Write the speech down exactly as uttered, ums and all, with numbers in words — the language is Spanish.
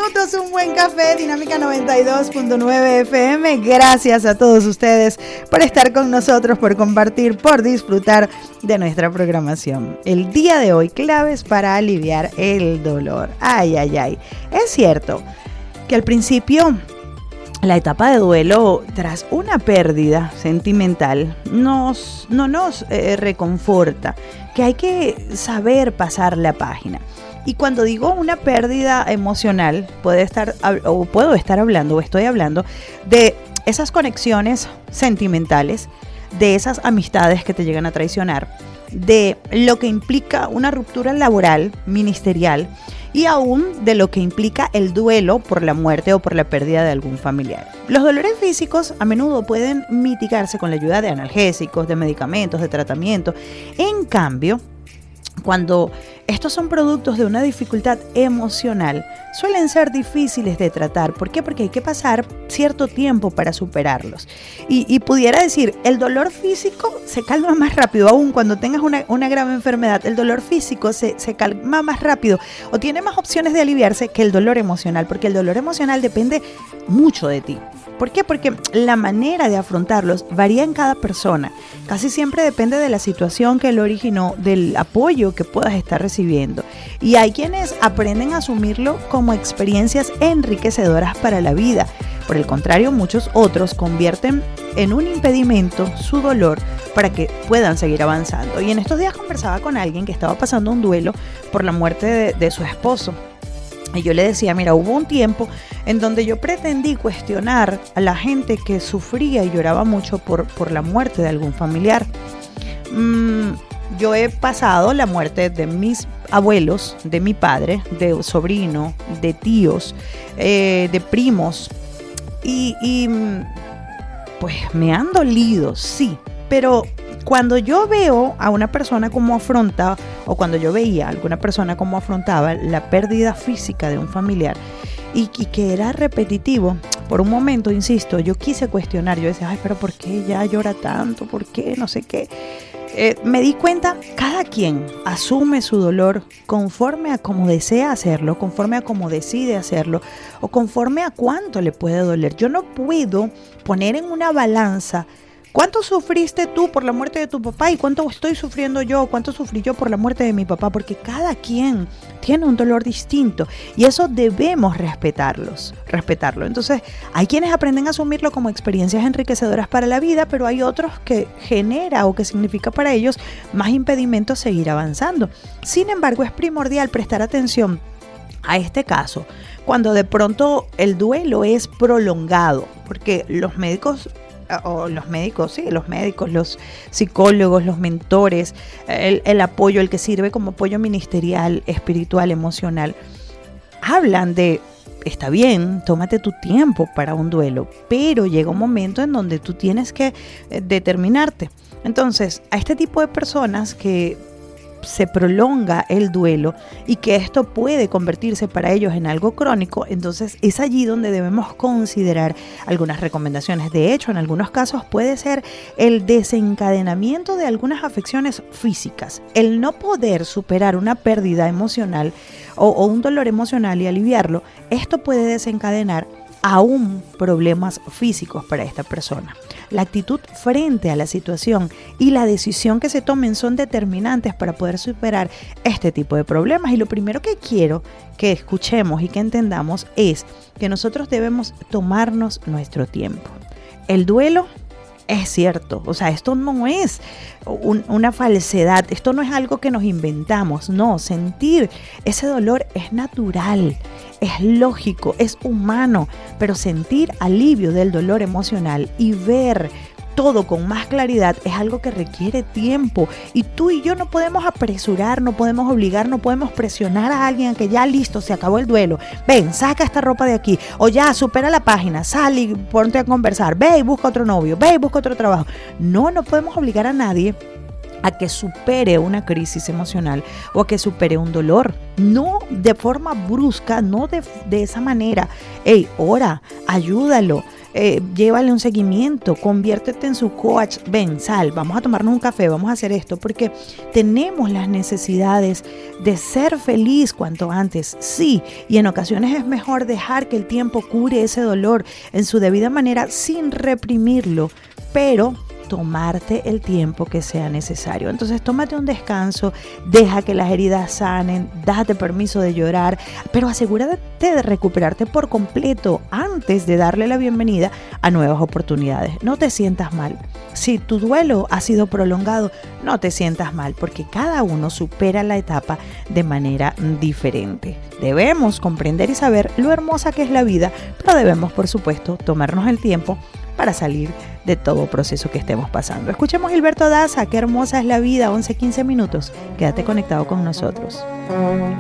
minutos, un buen café, Dinámica noventa y dos punto nueve F M. Gracias a todos ustedes por estar con nosotros, por compartir, por disfrutar de nuestra programación. El día de hoy, claves para aliviar el dolor. Ay, ay, ay. Es cierto que al principio la etapa de duelo tras una pérdida sentimental nos, no nos eh, reconforta, que hay que saber pasar la página. Y cuando digo una pérdida emocional, puede estar, o puedo estar hablando, o estoy hablando de esas conexiones sentimentales, de esas amistades que te llegan a traicionar, de lo que implica una ruptura laboral, ministerial, y aún de lo que implica el duelo por la muerte o por la pérdida de algún familiar. Los dolores físicos a menudo pueden mitigarse con la ayuda de analgésicos, de medicamentos, de tratamiento. En cambio, cuando estos son productos de una dificultad emocional, suelen ser difíciles de tratar. ¿Por qué? Porque hay que pasar cierto tiempo para superarlos. Y, y pudiera decir, el dolor físico se calma más rápido, aún cuando tengas una, una grave enfermedad, el dolor físico se, se calma más rápido o tiene más opciones de aliviarse que el dolor emocional, porque el dolor emocional depende mucho de ti. ¿Por qué? Porque la manera de afrontarlos varía en cada persona. Casi siempre depende de la situación que lo originó, del apoyo que puedas estar recibiendo. Y hay quienes aprenden a asumirlo como experiencias enriquecedoras para la vida. Por el contrario, muchos otros convierten en un impedimento su dolor para que puedan seguir avanzando. Y en estos días conversaba con alguien que estaba pasando un duelo por la muerte de, de su esposo. Y yo le decía, mira, hubo un tiempo en donde yo pretendí cuestionar a la gente que sufría y lloraba mucho por, por la muerte de algún familiar. Mm, yo he pasado la muerte de mis abuelos, de mi padre, de sobrino, de tíos, eh, de primos. Y, y pues me han dolido, sí, pero cuando yo veo a una persona como afronta, o cuando yo veía a alguna persona como afrontaba la pérdida física de un familiar y, y que era repetitivo, por un momento, insisto, yo quise cuestionar, yo decía, ay, pero ¿por qué ella llora tanto? ¿Por qué? No sé qué. Eh, me di cuenta, cada quien asume su dolor conforme a cómo desea hacerlo, conforme a cómo decide hacerlo o conforme a cuánto le puede doler. Yo no puedo poner en una balanza ¿cuánto sufriste tú por la muerte de tu papá y cuánto estoy sufriendo yo? ¿Cuánto sufrí yo por la muerte de mi papá? Porque cada quien tiene un dolor distinto y eso debemos respetarlos, respetarlo. Entonces, hay quienes aprenden a asumirlo como experiencias enriquecedoras para la vida, pero hay otros que genera o que significa para ellos más impedimentos seguir avanzando. Sin embargo, es primordial prestar atención a este caso cuando de pronto el duelo es prolongado, porque los médicos o los médicos, sí, los médicos, los psicólogos, los mentores, el, el apoyo, el que sirve como apoyo ministerial, espiritual, emocional, hablan de, está bien, tómate tu tiempo para un duelo, pero llega un momento en donde tú tienes que eh, determinarte. Entonces, a este tipo de personas que se prolonga el duelo y que esto puede convertirse para ellos en algo crónico, entonces es allí donde debemos considerar algunas recomendaciones. De hecho, en algunos casos puede ser el desencadenamiento de algunas afecciones físicas. El no poder superar una pérdida emocional o, o un dolor emocional y aliviarlo, esto puede desencadenar aún problemas físicos para esta persona. La actitud frente a la situación y la decisión que se tomen son determinantes para poder superar este tipo de problemas. Y lo primero que quiero que escuchemos y que entendamos es que nosotros debemos tomarnos nuestro tiempo. El duelo es cierto, o sea, esto no es un, una falsedad, esto no es algo que nos inventamos, no, sentir ese dolor es natural, es lógico, es humano, pero sentir alivio del dolor emocional y ver todo con más claridad es algo que requiere tiempo y tú y yo no podemos apresurar, no podemos obligar, no podemos presionar a alguien a que ya listo, se acabó el duelo, ven, saca esta ropa de aquí o ya, supera la página, sal y ponte a conversar, ve y busca otro novio, ve y busca otro trabajo. No, no podemos obligar a nadie a que supere una crisis emocional o a que supere un dolor. No de forma brusca, no de, de esa manera. Ey, ora, ayúdalo. eh, llévale un seguimiento, conviértete en su coach. Ven, sal, vamos a tomarnos un café, vamos a hacer esto, porque tenemos las necesidades de ser feliz cuanto antes, sí, y en ocasiones es mejor dejar que el tiempo cure ese dolor en su debida manera sin reprimirlo, pero tomarte el tiempo que sea necesario. Entonces tómate un descanso, deja que las heridas sanen, date permiso de llorar, pero asegúrate de recuperarte por completo antes de darle la bienvenida a nuevas oportunidades. No te sientas mal. Si tu duelo ha sido prolongado, no te sientas mal, porque cada uno supera la etapa de manera diferente. Debemos comprender y saber lo hermosa que es la vida, pero debemos, por supuesto, tomarnos el tiempo para salir de todo proceso que estemos pasando. Escuchemos a Gilberto Daza, qué hermosa es la vida, once quince minutos. Quédate conectado con nosotros.